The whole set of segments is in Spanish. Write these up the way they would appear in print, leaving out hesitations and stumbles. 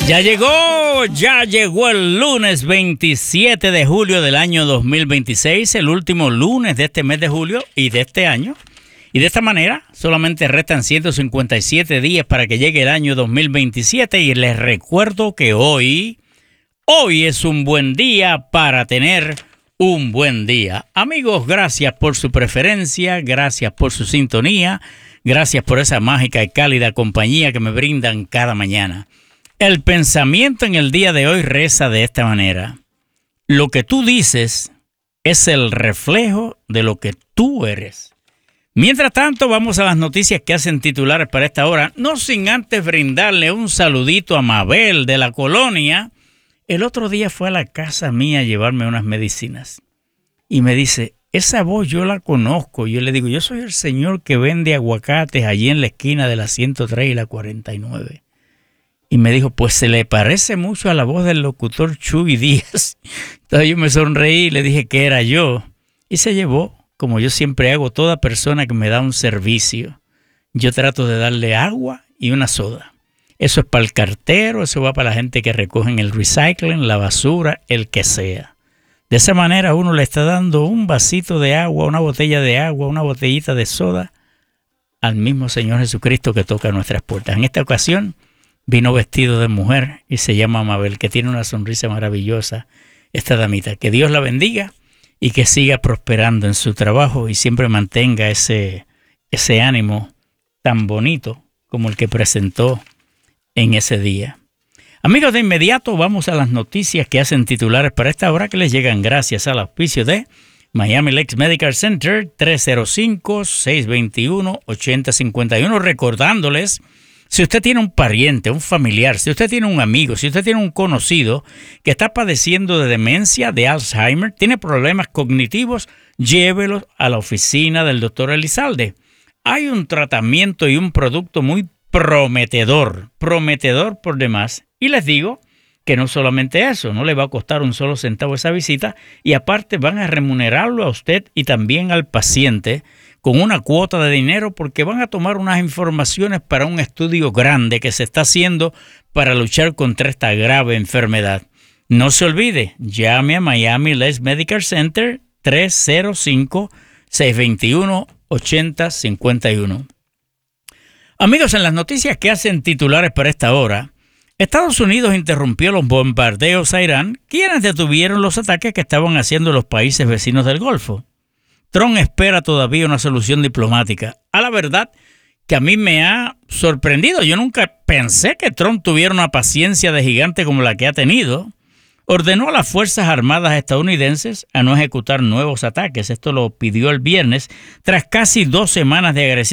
Ya llegó el lunes 27 de julio del año 2026, el último lunes de este mes de julio y de este año. Y de esta manera solamente restan 157 días para que llegue el año 2027 y les recuerdo que hoy es un buen día para tener un buen día. Amigos, gracias por su preferencia, gracias por su sintonía, gracias por esa mágica y cálida compañía que me brindan cada mañana. El pensamiento en el día de hoy reza de esta manera: lo que tú dices es el reflejo de lo que tú eres. Mientras tanto, vamos a las noticias que hacen titulares para esta hora, no sin antes brindarle un saludito a Mabel de la colonia. El otro día fue a la casa mía a llevarme unas medicinas y me dice: esa voz yo la conozco. Yo le digo: yo soy el señor que vende aguacates allí en la esquina de la 103 y la 49. Y me dijo: pues se le parece mucho a la voz del locutor Chuy Díaz. Entonces yo me sonreí y le dije que era yo. Y se llevó, como yo siempre hago, toda persona que me da un servicio. Yo trato de darle agua y una soda. Eso es para el cartero, eso va para la gente que recogen el recycling, la basura, el que sea. De esa manera uno le está dando un vasito de agua, una botella de agua, una botellita de soda al mismo Señor Jesucristo que toca nuestras puertas. En esta ocasión vino vestido de mujer y se llama Mabel, que tiene una sonrisa maravillosa, esta damita. Que Dios la bendiga y que siga prosperando en su trabajo y siempre mantenga ese ánimo tan bonito como el que presentó en ese día. Amigos, de inmediato vamos a las noticias que hacen titulares para esta hora, que les llegan gracias al auspicio de Miami Lakes Medical Center, 305-621-8051. Recordándoles, si usted tiene un pariente, un familiar, si usted tiene un amigo, si usted tiene un conocido que está padeciendo de demencia, de Alzheimer, tiene problemas cognitivos, llévelos a la oficina del doctor Elizalde. Hay un tratamiento y un producto muy prometedor por demás. Y les digo que no solamente eso, no le va a costar un solo centavo esa visita, y aparte van a remunerarlo a usted y también al paciente con una cuota de dinero, porque van a tomar unas informaciones para un estudio grande que se está haciendo para luchar contra esta grave enfermedad. No se olvide, llame a Miami Lakes Medical Center, 305-621-8051. Amigos, en las noticias que hacen titulares para esta hora, Estados Unidos interrumpió los bombardeos a Irán, quienes detuvieron los ataques que estaban haciendo los países vecinos del Golfo. Trump espera todavía una solución diplomática. A la verdad que a mí me ha sorprendido. Yo nunca pensé que Trump tuviera una paciencia de gigante como la que ha tenido. Ordenó a las Fuerzas Armadas estadounidenses a no ejecutar nuevos ataques. Esto lo pidió el viernes, después de 2 semanas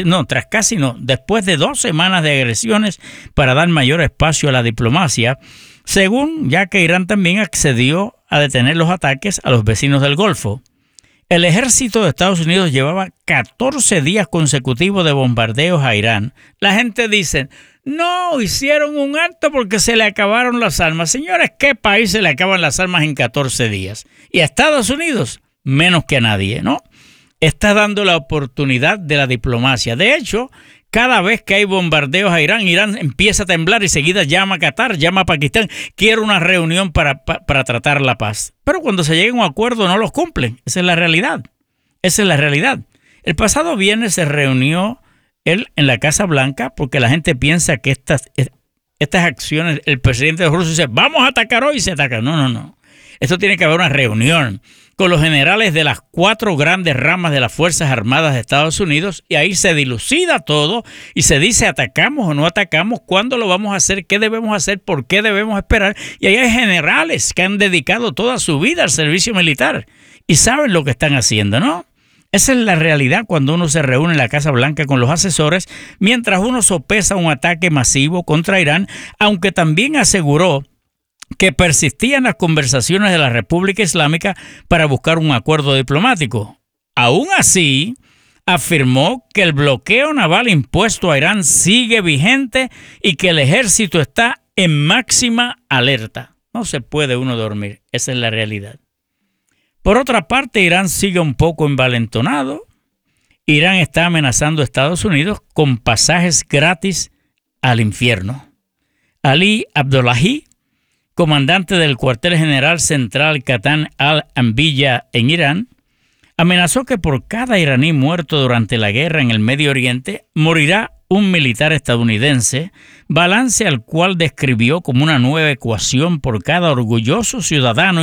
de agresiones para dar mayor espacio a la diplomacia, según ya que Irán también accedió a detener los ataques a los vecinos del Golfo. El ejército de Estados Unidos llevaba 14 días consecutivos de bombardeos a Irán. La gente dice: no, hicieron un acto porque se le acabaron las armas. Señores, ¿qué país se le acaban las armas en 14 días? Y a Estados Unidos, menos que a nadie, ¿no? Está dando la oportunidad de la diplomacia. De hecho, cada vez que hay bombardeos a Irán, Irán empieza a temblar y seguida llama a Qatar, llama a Pakistán, quiere una reunión para tratar la paz. Pero cuando se llega a un acuerdo no los cumplen. Esa es la realidad. El pasado viernes se reunió él en la Casa Blanca porque la gente piensa que estas acciones, el presidente de Rusia dice: vamos a atacar hoy, y se ataca. No. Esto tiene que haber una reunión con los generales de las 4 grandes ramas de las Fuerzas Armadas de Estados Unidos, y ahí se dilucida todo y se dice: atacamos o no atacamos, cuándo lo vamos a hacer, qué debemos hacer, por qué debemos esperar. Y ahí hay generales que han dedicado toda su vida al servicio militar y saben lo que están haciendo, ¿no? Esa es la realidad cuando uno se reúne en la Casa Blanca con los asesores, mientras uno sopesa un ataque masivo contra Irán, aunque también aseguró que persistían las conversaciones de la República Islámica para buscar un acuerdo diplomático. Aún así, afirmó que el bloqueo naval impuesto a Irán sigue vigente y que el ejército está en máxima alerta. No se puede uno dormir, esa es la realidad. Por otra parte, Irán sigue un poco envalentonado. Irán está amenazando a Estados Unidos con pasajes gratis al infierno. Ali Abdullahi, comandante del cuartel general central Katan al-Anbiya en Irán, amenazó que por cada iraní muerto durante la guerra en el Medio Oriente morirá un militar estadounidense, balance al cual describió como una nueva ecuación por cada orgulloso ciudadano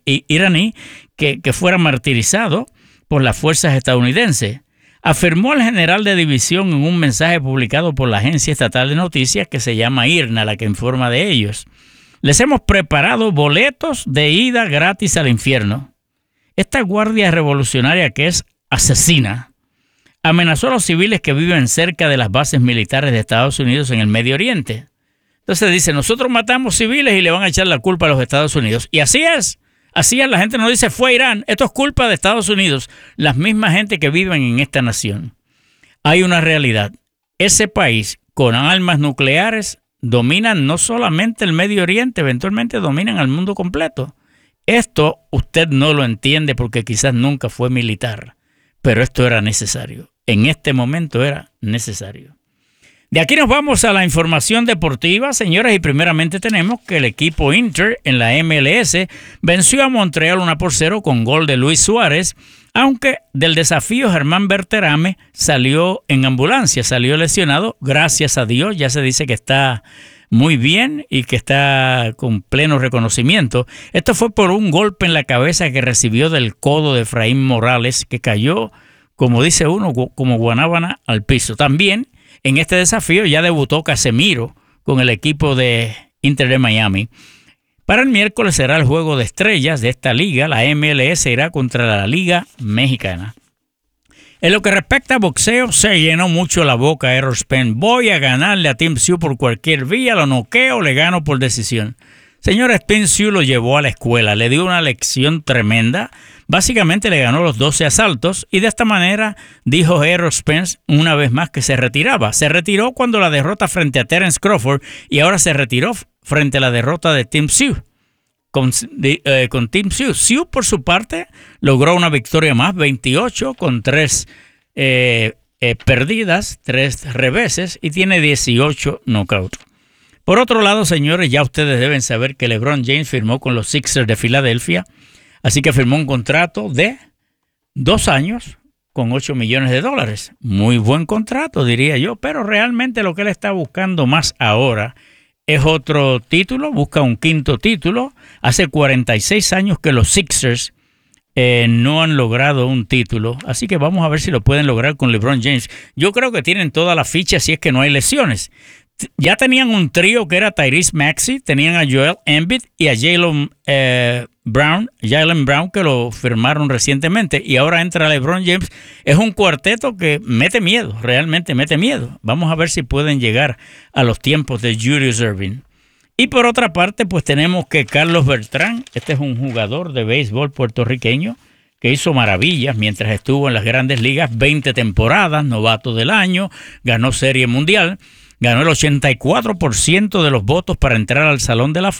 iraní que fuera martirizado por las fuerzas estadounidenses. Afirmó el general de división en un mensaje publicado por la agencia estatal de noticias que se llama IRNA, la que informa de ellos. Les hemos preparado boletos de ida gratis al infierno. Esta guardia revolucionaria, que es asesina, amenazó a los civiles que viven cerca de las bases militares de Estados Unidos en el Medio Oriente. Entonces dice, nosotros matamos civiles y le van a echar la culpa a los Estados Unidos. Y así es, la gente no dice fue Irán, esto es culpa de Estados Unidos, las mismas gente que viven en esta nación. Hay una realidad, ese país con armas nucleares dominan no solamente el Medio Oriente, eventualmente dominan al mundo completo. Esto usted no lo entiende porque quizás nunca fue militar, pero esto era necesario. En este momento era necesario. De aquí nos vamos a la información deportiva, señoras, y primeramente tenemos que el equipo Inter en la MLS venció a Montreal 1-0 con gol de Luis Suárez, aunque del desafío Germán Berterame salió en ambulancia, salió lesionado, gracias a Dios, ya se dice que está muy bien y que está con pleno reconocimiento. Esto fue por un golpe en la cabeza que recibió del codo de Efraín Morales, que cayó, como dice uno, como guanábana al piso. También en este desafío ya debutó Casemiro con el equipo de Inter de Miami. Para el miércoles será el juego de estrellas de esta liga. La MLS irá contra la Liga Mexicana. En lo que respecta a boxeo, se llenó mucho la boca a Errol Spence. Voy a ganarle a Tim Tszyu por cualquier vía, lo noqueo, le gano por decisión. Señor, Spence Tszyu lo llevó a la escuela, le dio una lección tremenda. Básicamente le ganó los 12 asaltos y de esta manera dijo Errol Spence una vez más que se retiraba. Se retiró cuando la derrota frente a Terence Crawford y ahora se retiró frente a la derrota de Tim Tszyu. Con Tim Tszyu. Tszyu, por su parte, logró una victoria más, 28 con 3 perdidas, 3 reveses y tiene 18 knockouts. Por otro lado, señores, ya ustedes deben saber que LeBron James firmó con los Sixers de Filadelfia, así que firmó un contrato de 2 años con $8 millones. Muy buen contrato, diría yo, pero realmente lo que él está buscando más ahora es otro título, busca un 5º título. Hace 46 años que los Sixers no han logrado un título, así que vamos a ver si lo pueden lograr con LeBron James. Yo creo que tienen toda la ficha si es que no hay lesiones. Ya tenían un trío que era Tyrese Maxey, tenían a Joel Embiid y a Jaylen Brown, que lo firmaron recientemente, y ahora entra LeBron James. Es un cuarteto que mete miedo, realmente mete miedo. Vamos a ver si pueden llegar a los tiempos de Julius Erving. Y por otra parte, pues tenemos que Carlos Beltrán, este es un jugador de béisbol puertorriqueño que hizo maravillas mientras estuvo en las grandes ligas, 20 temporadas, novato del año, ganó Serie Mundial, ganó el 84% de los votos para entrar al Salón de la Fama.